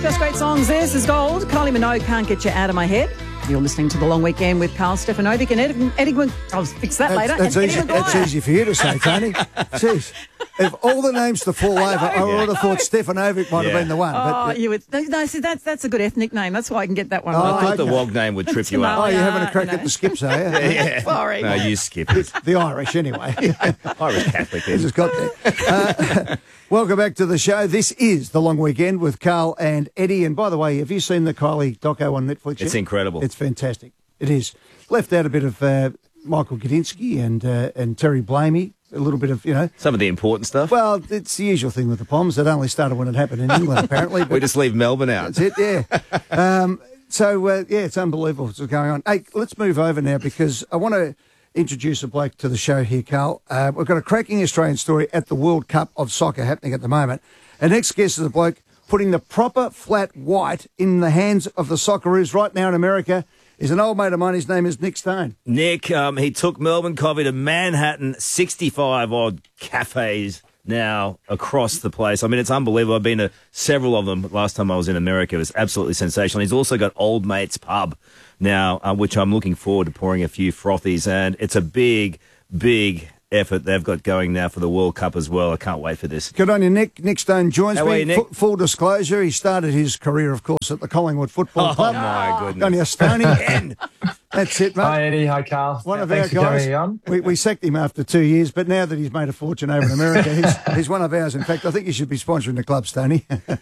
Just great songs. This is Gold. Kylie Minogue, Can't Get You Out of My Head. You're listening to The Long Weekend with Carl Stefanovic and Eddie I'll fix that later. That's easy. That's easy for you to say, Tony. Jeez. If all the names to fall over, I would have thought Stefanovic might have been the one. You would. No, see, that's a good ethnic name. That's why I can get that one right. I thought the WOG name would trip you up. Oh, you're having a crack at the Skips, are you? Yeah. Sorry. No, you skip it. The Irish, anyway. Irish Catholic. He just got there. Welcome back to the show. This is The Long Weekend with Carl and Eddie. And by the way, have you seen the Kylie doco on Netflix yet? It's incredible. It's fantastic. It is. Left out a bit of Michael Gudinski and Terry Blamey. A little bit of, some of the important stuff. Well, it's the usual thing with the Poms. It only started when it happened in England, apparently. We just leave Melbourne out. That's it, yeah. It's unbelievable what's going on. Hey, let's move over now because I want to introduce a bloke to the show here, Carl. We've got a cracking Australian story at the World Cup of Soccer happening at the moment. Our next guest is a bloke putting the proper flat white in the hands of the Socceroos right now in America. He's an old mate of mine. His name is Nick Stone. Nick, he took Melbourne coffee to Manhattan, 65-odd cafes now across the place. I mean, it's unbelievable. I've been to several of them last time I was in America. It was absolutely sensational. He's also got Old Mate's Pub now, which I'm looking forward to pouring a few frothies. And it's a big, big effort they've got going now for the World Cup as well. I can't wait for this. Good on you, Nick. Nick Stone joins How me. are you, Nick? Full disclosure, he started his career, of course, at the Collingwood Football Club. Oh, my goodness. On your Stoney end. That's it, mate. Hi, Eddie. Hi, Carl. One of Thanks our guys. for coming on. We sacked him after 2 years, but now that he's made a fortune over in America, he's one of ours. In fact, I think you should be sponsoring the club, Stoney.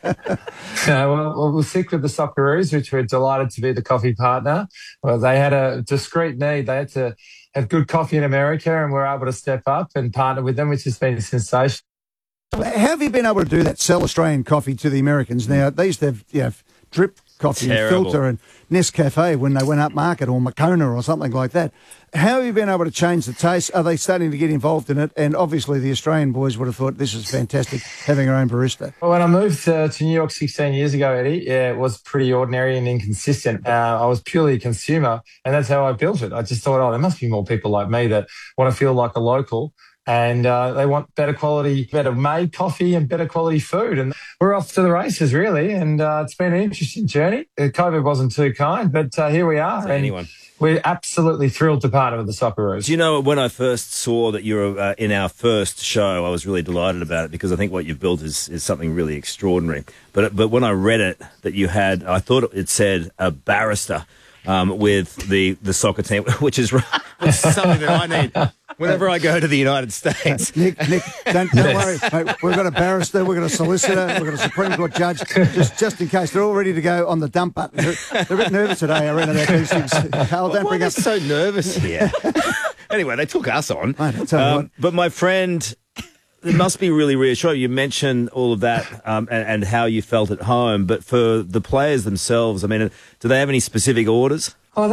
We'll stick with the Socceroos, which we're delighted to be the coffee partner. Well, they had a discreet need. They had to have good coffee in America, and we're able to step up and partner with them, which has been sensational. How have you been able to do that, sell Australian coffee to the Americans? Now, they used to have drip coffee and filter and Nescafe when they went up market, or Moccona or something like that. How have you been able to change the taste? Are they starting to get involved in it? And obviously the Australian boys would have thought this is fantastic, having our own barista. Well, when I moved to New York 16 years ago, Eddie, it was pretty ordinary and inconsistent. I was purely a consumer, and that's how I built it. I just thought, there must be more people like me that want to feel like a local. And they want better quality, better made coffee and better quality food. And we're off to the races, really. And it's been an interesting journey. COVID wasn't too kind, but here we are. And we're absolutely thrilled to partner with the Socceroos. Do you know, when I first saw that you were in our first show, I was really delighted about it because I think what you've built is something really extraordinary. But when I read it, that you had, I thought it said a barrister with the soccer team, which is something that I need whenever I go to the United States. Nick, don't worry. Mate, we've got a barrister, we've got a solicitor, we've got a Supreme Court judge, just in case. They're all ready to go on the dump button. They're a bit nervous today, I read about these things. Carl, don't bring up... so nervous here. Anyway, they took us on. Mate, but my friend... It must be really reassuring. You mentioned all of that and how you felt at home, but for the players themselves, I mean, do they have any specific orders?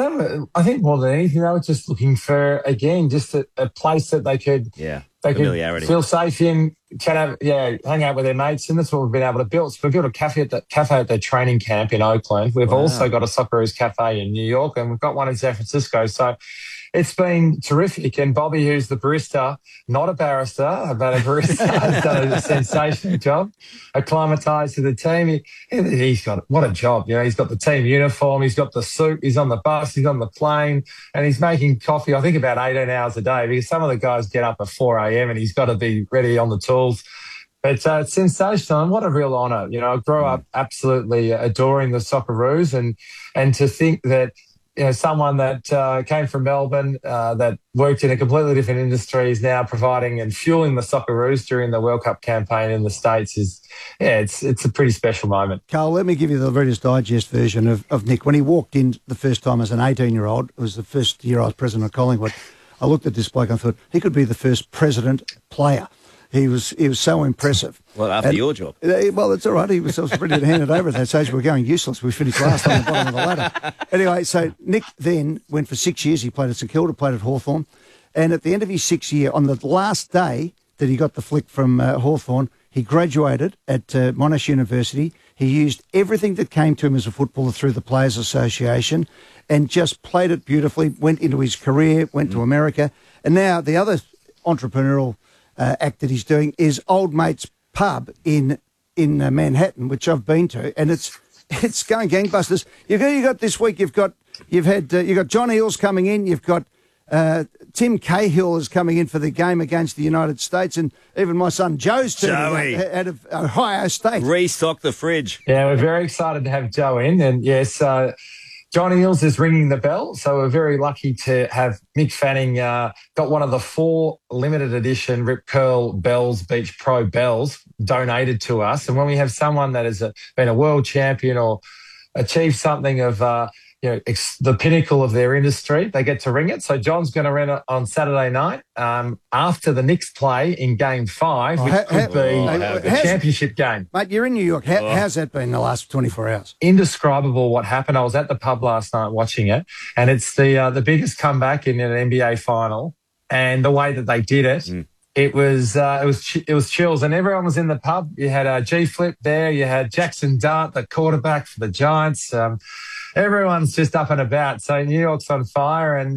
I think more than anything, they were just looking for, again, just a place that they could feel safe in, hang out with their mates, and that's what we've been able to build. So we've built a cafe at their training camp in Oakland. We've also got a Socceroos cafe in New York, and we've got one in San Francisco. So it's been terrific. And Bobby, who's the barista, not a barrister, but a barista, has done a sensational job, acclimatised to the team. He's got, what a job. He's got the team uniform, he's got the suit, he's on the bus, he's on the plane, and he's making coffee, I think, about 18 hours a day, because some of the guys get up at 4 a.m. and he's got to be ready on the tools. But it's sensational, and what a real honour. I grew up absolutely adoring the Socceroos, and to think that someone that came from Melbourne, that worked in a completely different industry, is now providing and fueling the Socceroos during the World Cup campaign in the States. It's a pretty special moment. Carl, let me give you the Reader's Digest version of Nick. When he walked in the first time as an 18-year-old, it was the first year I was president of Collingwood, I looked at this bloke and thought, he could be the first president player. He was so impressive. Well, after your job. Well, it's all right. I was ready to hand it over at that stage. We were going useless. We finished last on the bottom of the ladder. Anyway, so Nick then went for 6 years. He played at St Kilda, played at Hawthorn. And at the end of his 6th year, on the last day that he got the flick from Hawthorn, he graduated at Monash University. He used everything that came to him as a footballer through the Players Association and just played it beautifully, went into his career, went to America. And now the other entrepreneurial act that he's doing is Old Mate's Pub in Manhattan, which I've been to, and it's It's going gangbusters. You've got this week. You've got John Eales coming in. You've got Tim Cahill is coming in for the game against the United States, and even my son Joe's turning out of Ohio State. Restock the fridge. Yeah, we're very excited to have Joe in, and yes, John Eales is ringing the bell, so we're very lucky to have Mick Fanning got one of the 4 limited edition Rip Curl Bells Beach Pro bells donated to us, and when we have someone that has been a world champion or achieved something of the pinnacle of their industry, they get to ring it. So John's going to ring it on Saturday night after the Knicks play in Game 5, which could be a championship game. Mate, you're in New York. How's that been the last 24 hours? Indescribable what happened. I was at the pub last night watching it, and it's the biggest comeback in an NBA final. And the way that they did it, it was chills, and everyone was in the pub. You had G-Flip there. You had Jackson Dart, the quarterback for the Giants. Everyone's just up and about. So New York's on fire. And,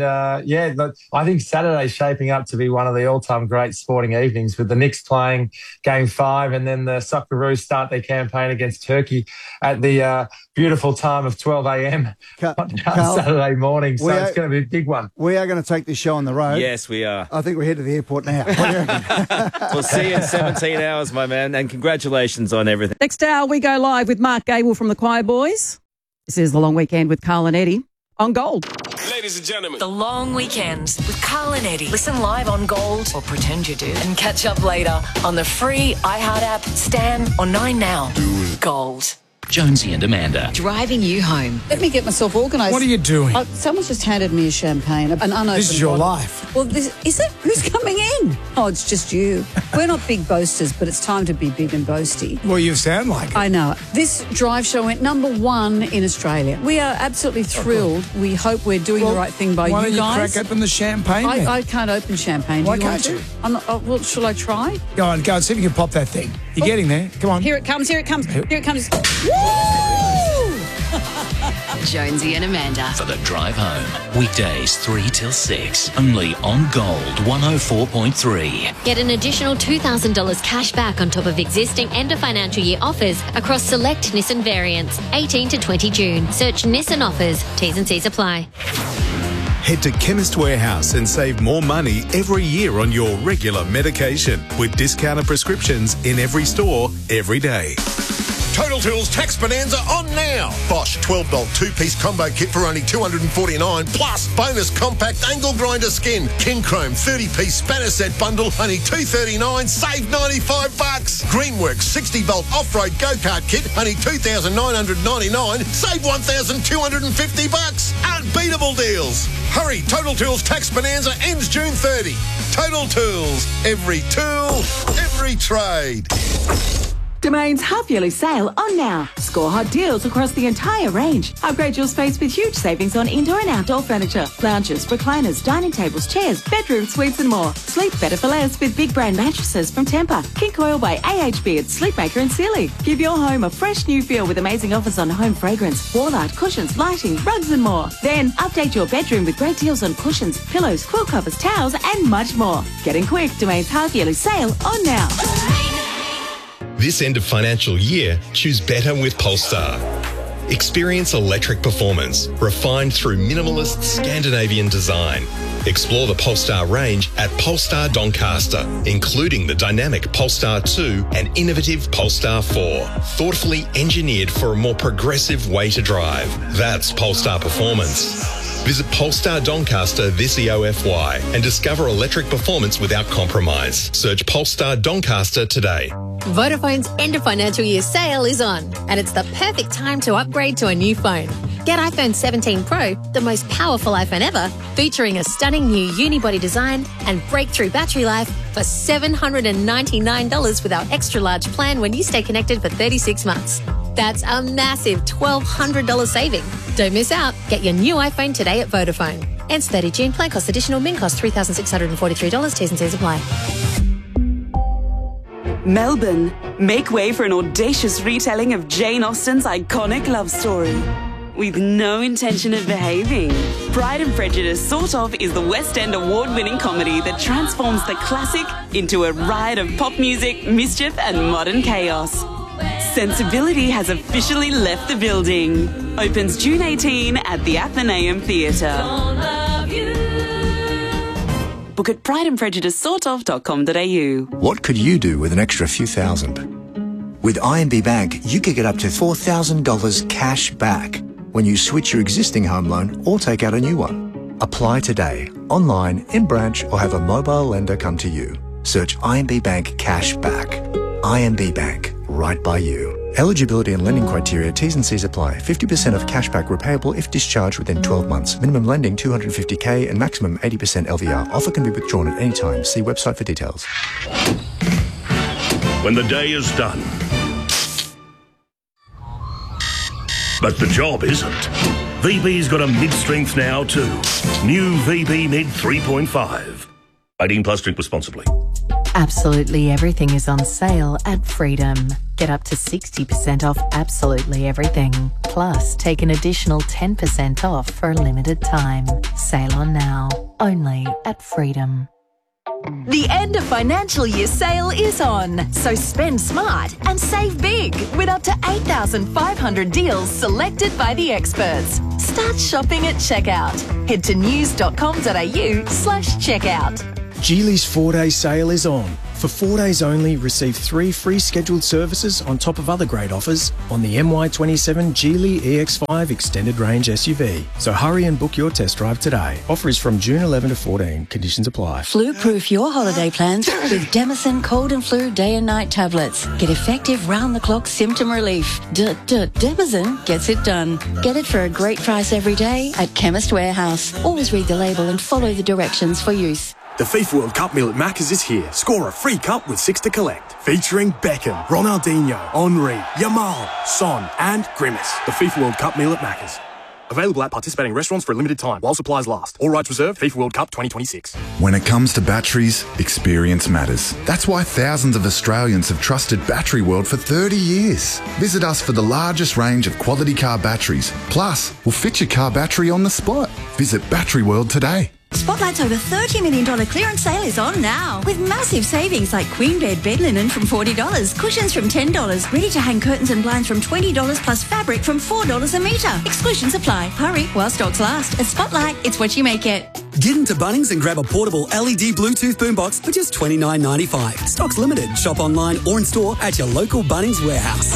I think Saturday's shaping up to be one of the all-time great sporting evenings with the Knicks playing Game 5 and then the Socceroos start their campaign against Turkey at the beautiful time of 12 a.m. on Saturday morning. So it's going to be a big one. We are going to take this show on the road. Yes, we are. I think we're headed to the airport now. What do you reckon? We'll see you in 17 hours, my man, and congratulations on everything. Next hour, we go live with Mark Gable from the Choir Boys. This is The Long Weekend with Carl and Eddie on Gold. Ladies and gentlemen, The Long Weekends with Carl and Eddie. Listen live on Gold, or pretend you do, and catch up later on the free iHeart app, Stan, or 9Now. Gold. Jonesy and Amanda. Driving you home. Let me get myself organised. What are you doing? Someone's just handed me a champagne, an unopened This is your bottle. life. Well, is it? Who's coming in? Oh, it's just you. We're not big boasters, but it's time to be big and boasty. Well, you sound like it. I know. This drive show went #1 in Australia. We are absolutely thrilled. We hope we're doing the right thing by you guys. Why don't you crack open the champagne? I can't open champagne. Why Do you can't want to? Well, shall I try? Go on, see if you can pop that thing. You're getting there. Come on. Here it comes. Here it comes. Here it comes. Jonesy and Amanda. For the drive home. Weekdays 3 till 6. Only on Gold 104.3. Get an additional $2,000 cash back on top of existing end of financial year offers across select Nissan variants. 18 to 20 June. Search Nissan offers. T's and C's apply. Head to Chemist Warehouse and save more money every year on your regular medication with discounted prescriptions in every store, every day. Total Tools Tax Bonanza on now. Bosch 12-bolt 2-piece combo kit for only $249, plus bonus compact angle grinder skin. King Chrome 30-piece spanner set bundle, only $239, save $95. Greenworks 60-volt off-road go-kart kit, only $2,999, save $1,250. Unbeatable deals. Hurry, Total Tools Tax Bonanza ends June 30. Total Tools, every tool, every trade. Domain's half-yearly sale on now. Score hot deals across the entire range. Upgrade your space with huge savings on indoor and outdoor furniture, lounges, recliners, dining tables, chairs, bedroom suites and more. Sleep better for less with big brand mattresses from Tempur, King Coil by AHB at Sleepmaker and Sealy. Give your home a fresh new feel with amazing offers on home fragrance, wall art, cushions, lighting, rugs and more. Then update your bedroom with great deals on cushions, pillows, quilt covers, towels and much more. Get in quick. Domain's half-yearly sale on now. This end of financial year, choose better with Polestar. Experience electric performance, refined through minimalist Scandinavian design. Explore the Polestar range at Polestar Doncaster, including the dynamic Polestar 2 and innovative Polestar 4. Thoughtfully engineered for a more progressive way to drive. That's Polestar performance. Visit Polestar Doncaster this EOFY and discover electric performance without compromise. Search Polestar Doncaster today. Vodafone's end of financial year sale is on, and it's the perfect time to upgrade to a new phone. Get iPhone 17 Pro, the most powerful iPhone ever, featuring a stunning new unibody design and breakthrough battery life for $799 with our extra large plan when you stay connected for 36 months. That's a massive $1,200 saving. Don't miss out. Get your new iPhone today at Vodafone. Ends 30 June. Plan cost additional. Min cost $3,643. T's and C's apply. Melbourne, make way for an audacious retelling of Jane Austen's iconic love story. With no intention of behaving. Pride and Prejudice sort of is the West End award-winning comedy that transforms the classic into a riot of pop music, mischief and modern chaos. Sensibility has officially left the building. Opens June 18 at the Athenaeum Theatre. Book at prideandprejudicesortof.com.au. What could you do with an extra few thousand? With IMB Bank, you could get up to $4,000 cash back when you switch your existing home loan or take out a new one. Apply today, online, in branch, or have a mobile lender come to you. Search IMB Bank Cash Back. IMB Bank, right by you. Eligibility and lending criteria, T's and C's apply. 50% of cashback repayable if discharged within 12 months. Minimum lending $250K and maximum 80% LVR. Offer can be withdrawn at any time. See website for details. When the day is done, but the job isn't. VB's got a mid-strength now too. New VB Mid 3.5. 18 plus, drink responsibly. Absolutely everything is on sale at Freedom. Get up to 60% off absolutely everything. Plus, take an additional 10% off for a limited time. Sale on now. Only at Freedom. The end of financial year sale is on, so spend smart and save big with up to 8,500 deals selected by the experts. Start shopping at checkout. Head to news.com.au/checkout. Geely's 4-day sale is on. For 4 days only, receive 3 free scheduled services on top of other great offers on the MY27 Geely EX5 Extended Range SUV. So hurry and book your test drive today. Offer is from June 11 to 14. Conditions apply. Flu-proof your holiday plans with Demison Cold and Flu Day and Night tablets. Get effective round-the-clock symptom relief. Demison gets it done. Get it for a great price every day at Chemist Warehouse. Always read the label and follow the directions for use. The FIFA World Cup meal at Macca's is here. Score a free cup with 6 to collect. Featuring Beckham, Ronaldinho, Henry, Yamal, Son and Grimace. The FIFA World Cup meal at Macca's. Available at participating restaurants for a limited time while supplies last. All rights reserved. FIFA World Cup 2026. When it comes to batteries, experience matters. That's why thousands of Australians have trusted Battery World for 30 years. Visit us for the largest range of quality car batteries. Plus, we'll fit your car battery on the spot. Visit Battery World today. Spotlight's over $30 million clearance sale is on now. With massive savings like Queen Bed bed linen from $40, cushions from $10, ready-to-hang curtains and blinds from $20 plus fabric from $4 a metre. Exclusions apply. Hurry while stocks last. At Spotlight, it's what you make it. Get into Bunnings and grab a portable LED Bluetooth boombox for just $29.95. Stock's limited. Shop online or in store at your local Bunnings warehouse.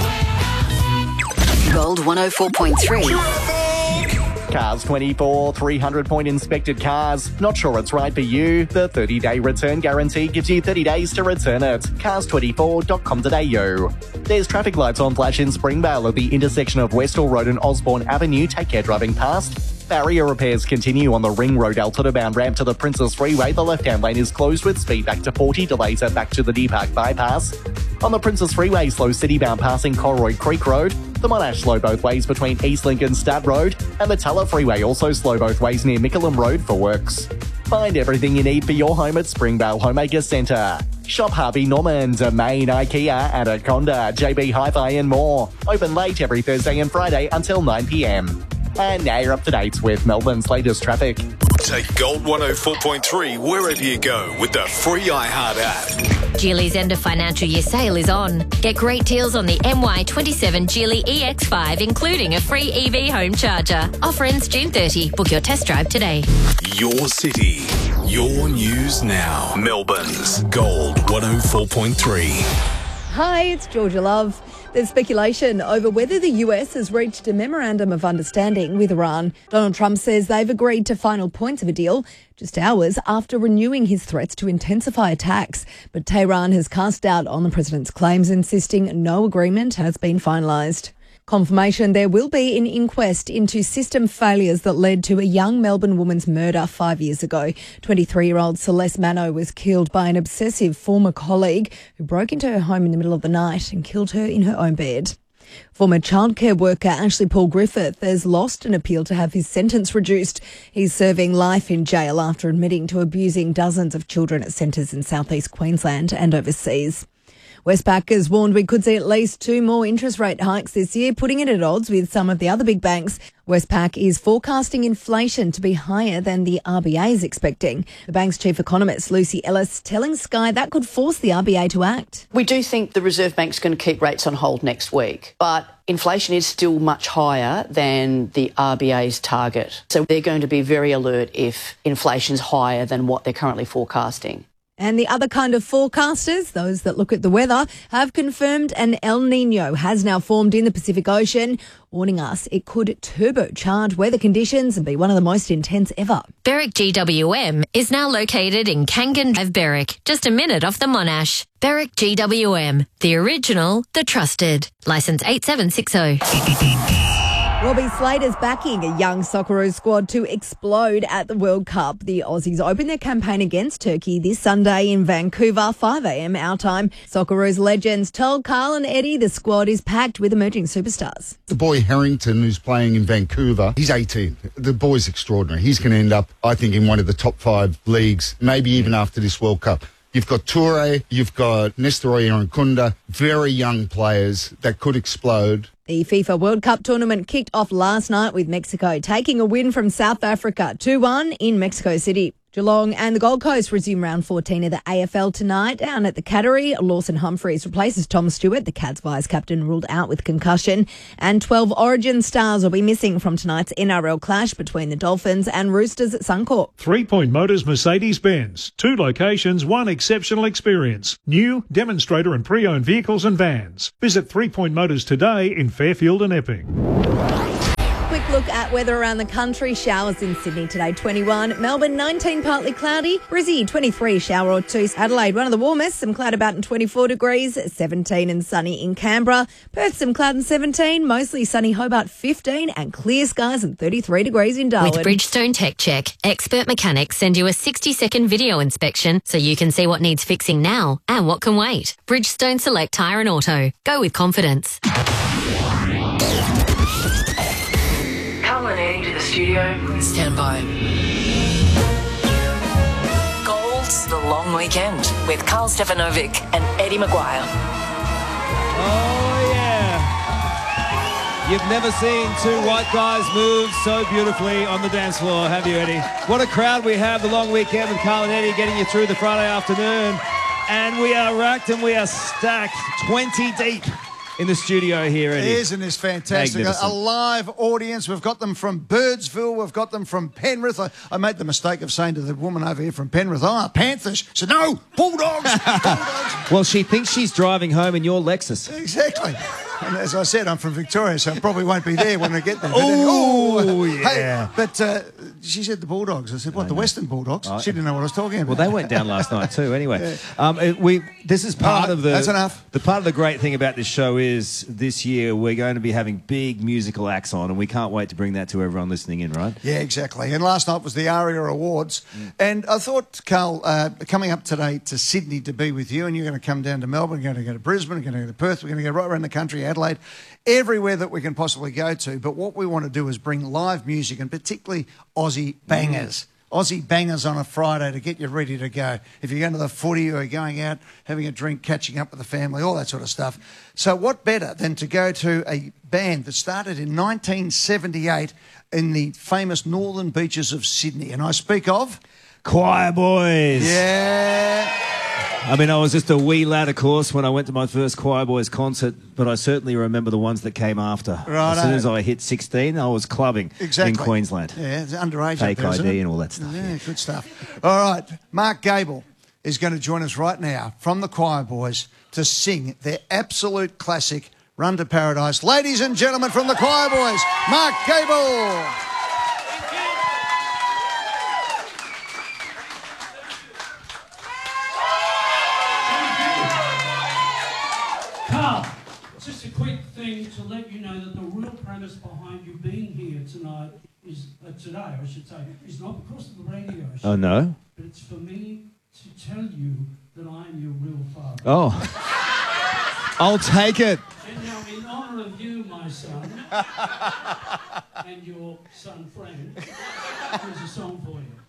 Gold 104.3. Cars 24, 300-point inspected cars. Not sure it's right for you? The 30-day return guarantee gives you 30 days to return it. Cars24.com.au. There's traffic lights on flash in Springvale at the intersection of Westall Road and Osborne Avenue. Take care driving past. Barrier repairs continue on the Ring Road Altona bound ramp to the Princess Freeway. The left-hand lane is closed with speed back to 40. Delays are back to the D Park bypass. On the Princess Freeway, slow city-bound passing Colroy Creek Road. The Monash slow both ways between Eastlink and Stab Road. And the Tulla Freeway also slow both ways near Mickleham Road for works. Find everything you need for your home at Springvale Homemaker Centre. Shop Harvey Norman, Domain, IKEA, Anaconda, JB Hi-Fi and more. Open late every Thursday and Friday until 9 p.m. And now you're up to date with Melbourne's latest traffic. Take Gold 104.3 wherever you go with the free iHeart app. Geely's end of financial year sale is on. Get great deals on the MY27 Geely EX5, including a free EV home charger. Offer ends June 30. Book your test drive today. Your city, your news now. Melbourne's Gold 104.3. Hi, it's Georgia Love. There's speculation over whether the US has reached a memorandum of understanding with Iran. Donald Trump says they've agreed to final points of a deal just hours after renewing his threats to intensify attacks. But Tehran has cast doubt on the president's claims, insisting no agreement has been finalised. Confirmation there will be an inquest into system failures that led to a young Melbourne woman's murder 5 years ago. 23-year-old Celeste Mano was killed by an obsessive former colleague who broke into her home in the middle of the night and killed her in her own bed. Former childcare worker Ashley Paul Griffith has lost an appeal to have his sentence reduced. He's serving life in jail after admitting to abusing dozens of children at centres in southeast Queensland and overseas. Westpac has warned we could see at least 2 more interest rate hikes this year, putting it at odds with some of the other big banks. Westpac is forecasting inflation to be higher than the RBA is expecting. The bank's chief economist, Lucy Ellis, telling Sky that could force the RBA to act. We do think the Reserve Bank's going to keep rates on hold next week, but inflation is still much higher than the RBA's target. So they're going to be very alert if inflation's higher than what they're currently forecasting. And the other kind of forecasters, those that look at the weather, have confirmed an El Niño has now formed in the Pacific Ocean, warning us it could turbocharge weather conditions and be one of the most intense ever. Berwick GWM is now located in Kangan Drive, Berwick, just a minute off the Monash. Berwick GWM, the original, the trusted. Licence 8760. Robbie Slater's backing a young Socceroos squad to explode at the World Cup. The Aussies open their campaign against Turkey this Sunday in Vancouver, 5 a.m. our time. Socceroos legends told Carl and Eddie the squad is packed with emerging superstars. The boy Harrington, who's playing in Vancouver, he's 18. The boy's extraordinary. He's going to end up, I think, in one of the top 5 leagues, maybe even after this World Cup. You've got Toure, you've got Nestor Irankunda, very young players that could explode. The FIFA World Cup tournament kicked off last night with Mexico taking a win from South Africa 2-1 in Mexico City. Geelong and the Gold Coast resume round 14 of the AFL tonight. Down at the Cattery, Lawson Humphries replaces Tom Stewart. The Cats vice-captain ruled out with concussion. And 12 Origin stars will be missing from tonight's NRL clash between the Dolphins and Roosters at Suncorp. 3 Point Motors Mercedes-Benz. 2 locations, 1 exceptional experience. New, demonstrator and pre-owned vehicles and vans. Visit 3 Point Motors today in Fairfield and Epping. Quick look at weather around the country. Showers in Sydney today, 21. Melbourne, 19, partly cloudy. Brizzy, 23, shower or 2. Adelaide, one of the warmest, some cloud about in 24 degrees. 17 and sunny in Canberra. Perth, some cloud and 17. Mostly sunny Hobart, 15. And clear skies and 33 degrees in Darwin. With Bridgestone Tech Check, expert mechanics send you a 60-second video inspection so you can see what needs fixing now and what can wait. Bridgestone Select Tyre and Auto. Go with confidence. To the studio. Stand by. Gold's The Long Weekend with Carl Stefanovic and Eddie Maguire. Oh, yeah. You've never seen 2 white guys move so beautifully on the dance floor, have you, Eddie? What a crowd we have. The Long Weekend with Carl and Eddie getting you through the Friday afternoon. And we are racked and we are stacked 20 deep in the studio here, Eddie. Isn't this fantastic? A live audience. We've got them from Birdsville. We've got them from Penrith. I made the mistake of saying to the woman over here from Penrith, Panthers. She said, no, Bulldogs. Bulldogs. Well, she thinks she's driving home in your Lexus. Exactly. And as I said, I'm from Victoria, so I probably won't be there when I get there. Oh, yeah. Hey, but she said the Bulldogs. I said, what, the Western Bulldogs? She didn't know what I was talking about. Well, they went down last night too, anyway. This is part of the... That's enough. The part of the great thing about this show is this year we're going to be having big musical acts on, and we can't wait to bring that to everyone listening in, right? Yeah, exactly. And last night was the ARIA Awards. And I thought, Carl, coming up today to Sydney to be with you, and you're going to come down to Melbourne, you're going to go to Brisbane, you're going to go to Perth, we're going to go right around the country, Adelaide, everywhere that we can possibly go to. But what we want to do is bring live music, and particularly Aussie bangers. Aussie bangers on a Friday to get you ready to go. If you're going to the footy or you're going out, having a drink, catching up with the family, all that sort of stuff. So what better than to go to a band that started in 1978 in the famous northern beaches of Sydney. And I speak of... Choir Boys. Yeah. I mean, I was just a wee lad, of course, when I went to my first Choir Boys concert, but I certainly remember the ones that came after. Right. As soon as I hit 16, I was clubbing in Queensland. Yeah, it's underage. Fake there, ID and all that stuff. Yeah, good stuff. All right, Mark Gable is going to join us right now from the Choir Boys to sing their absolute classic, Run to Paradise. Ladies and gentlemen from the Choir Boys, Mark Gable. Just a quick thing to let you know that the real premise behind you being here tonight is, today I should say, is not because of the radio show. Oh, no? But it's for me to tell you that I am your real father. Oh. I'll take it. And now, in honour of you, my son, and your son friend, here's a song for you.